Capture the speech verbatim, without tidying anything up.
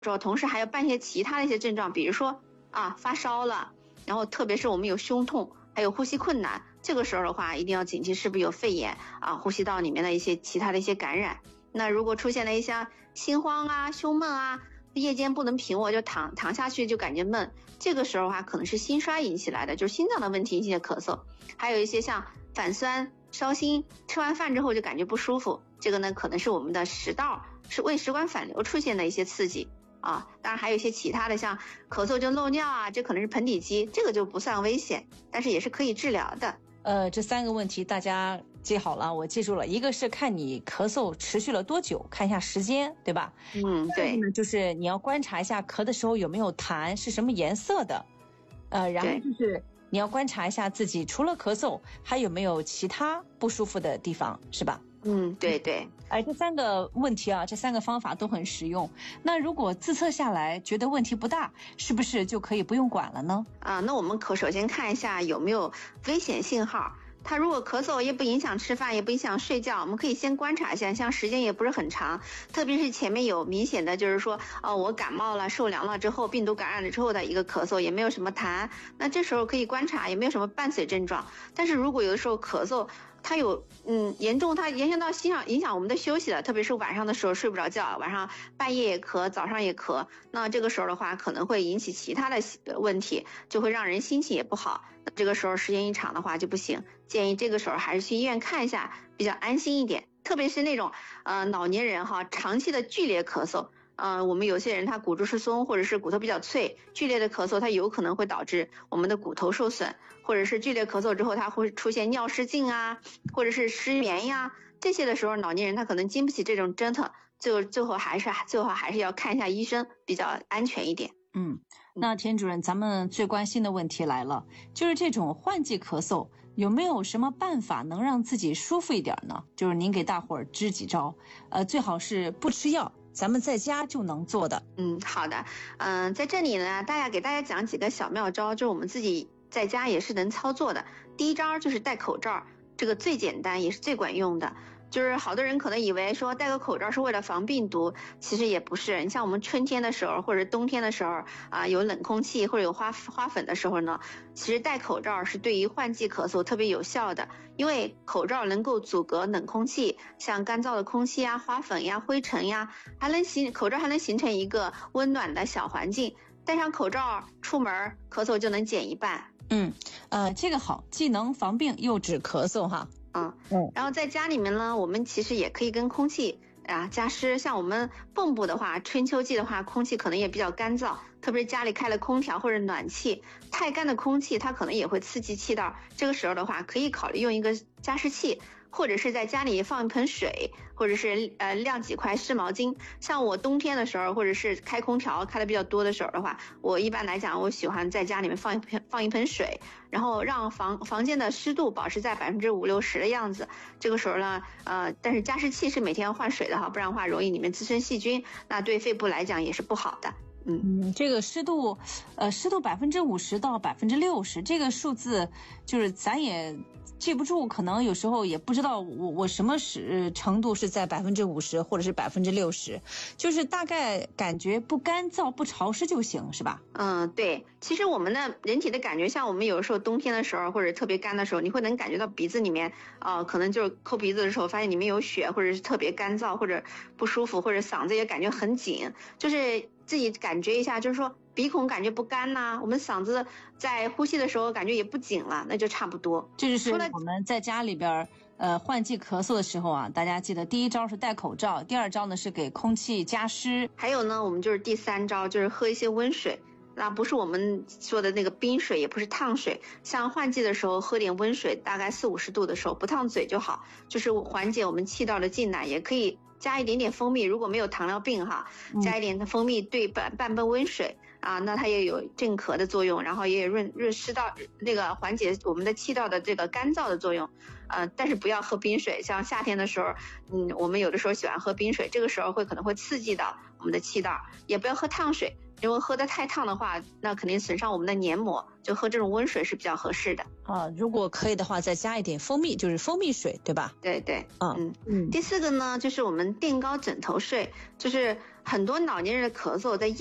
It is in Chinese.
候，同时还有伴一些其他的一些症状，比如说啊发烧了，然后特别是我们有胸痛，还有呼吸困难，这个时候的话一定要警惕是不是有肺炎啊，呼吸道里面的一些其他的一些感染。那如果出现了一些心慌啊、胸闷啊，夜间不能平卧，就躺躺下去就感觉闷，这个时候的话可能是心衰引起来的，就是心脏的问题引起的咳嗽。还有一些像反酸、烧心，吃完饭之后就感觉不舒服，这个呢可能是我们的食道是胃食管反流出现的一些刺激啊。当然还有一些其他的像咳嗽就漏尿啊，这可能是盆底肌，这个就不算危险，但是也是可以治疗的。 呃，这三个问题大家记好了，我记住了。一个是看你咳嗽持续了多久，看一下时间，对吧？ 嗯，对。 呢，就是你要观察一下咳的时候有没有痰，是什么颜色的。呃，然后就是你要观察一下自己除了咳嗽还有没有其他不舒服的地方，是吧？ 嗯，对对。 哎，这三个问题啊，这三个方法都很实用。那如果自测下来觉得问题不大，是不是就可以不用管了呢？ 啊，那我们可首先看一下有没有危险信号。他如果咳嗽也不影响吃饭，也不影响睡觉，我们可以先观察一下，像时间也不是很长，特别是前面有明显的就是说哦，我感冒了受凉了之后病毒感染了之后的一个咳嗽，也没有什么痰，那这时候可以观察也没有什么伴随症状。但是如果有的时候咳嗽它有嗯严重，它影响到心上，影响我们的休息了，特别是晚上的时候睡不着觉，晚上半夜也咳，早上也咳，那这个时候的话可能会引起其他的问题，就会让人心情也不好，那这个时候时间一长的话就不行，建议这个时候还是去医院看一下比较安心一点。特别是那种呃老年人哈，长期的剧烈咳嗽，呃，我们有些人他骨质疏松或者是骨头比较脆，剧烈的咳嗽它有可能会导致我们的骨头受损，或者是剧烈咳嗽之后它会出现尿失禁啊，或者是失眠呀，这些的时候老年人他可能经不起这种折腾，最后最后还是最后还是要看一下医生比较安全一点。 嗯，那田主任，咱们最关心的问题来了，就是这种换季咳嗽有没有什么办法能让自己舒服一点呢？就是您给大伙儿支几招，呃，最好是不吃药，咱们在家就能做的。 嗯，好的。嗯、呃，在这里呢，大家给大家讲几个小妙招，就是我们自己在家也是能操作的。第一招就是戴口罩，这个最简单也是最管用的。就是好多人可能以为说戴个口罩是为了防病毒，其实也不是。你像我们春天的时候或者冬天的时候啊，有冷空气或者有花花粉的时候呢，其实戴口罩是对于换季咳嗽特别有效的，因为口罩能够阻隔冷空气，像干燥的空气呀、花粉呀、灰尘呀，还能形口罩还能形成一个温暖的小环境。戴上口罩出门，咳嗽就能减一半。 嗯，呃，这个好，既能防病又止咳嗽哈。 嗯嗯，然后在家里面呢，我们其实也可以跟空气啊加湿。像我们蚌埠的话，春秋季的话，空气可能也比较干燥，特别是家里开了空调或者暖气，太干的空气它可能也会刺激气道。这个时候的话，可以考虑用一个加湿器，或者是在家里放一盆水，或者是呃晾几块湿毛巾。像我冬天的时候，或者是开空调开的比较多的时候的话，我一般来讲，我喜欢在家里面放一盆放一盆水，然后让房房间的湿度保持在百分之五六十的样子。这个时候呢，呃，但是加湿器是每天要换水的哈，不然的话容易里面滋生细菌，那对肺部来讲也是不好的。 嗯嗯，这个湿度，呃，湿度百分之五十到百分之六十，这个数字就是咱也记不住，可能有时候也不知道我我什么是程度是在百分之五十或者是百分之六十，就是大概感觉不干燥不潮湿就行，是吧？ 嗯，对。其实我们的人体的感觉，像我们有的时候冬天的时候或者特别干的时候，你会能感觉到鼻子里面，呃，可能就是抠鼻子的时候发现里面有血，或者是特别干燥或者不舒服，或者嗓子也感觉很紧，就是自己感觉一下，就是说鼻孔感觉不干呐、啊，我们嗓子在呼吸的时候感觉也不紧了，那就差不多。 这就是我们在家里边呃换季咳嗽的时候啊，大家记得第一招是戴口罩，第二招呢是给空气加湿， 还有呢我们就是第三招就是喝一些温水。那不是我们说的那个冰水，也不是烫水，像换季的时候喝点温水，大概四五十度的时候不烫嘴就好，就是缓解我们气道的进来，也可以加一点点蜂蜜，如果没有糖尿病哈，加一点的蜂蜜兑半半杯温水啊，那它也有镇咳的作用，然后也有润润湿道那个缓解我们的气道的这个干燥的作用，呃，但是不要喝冰水，像夏天的时候，嗯，我们有的时候喜欢喝冰水，这个时候会可能会刺激到我们的气道，也不要喝烫水。如果喝得太烫的话，那肯定损伤我们的黏膜，就喝这种温水是比较合适的啊。如果可以的话，再加一点蜂蜜，就是蜂蜜水，对吧？ 对对， 嗯嗯。 第四个呢，就是我们垫高枕头睡，就是很多老年人的咳嗽在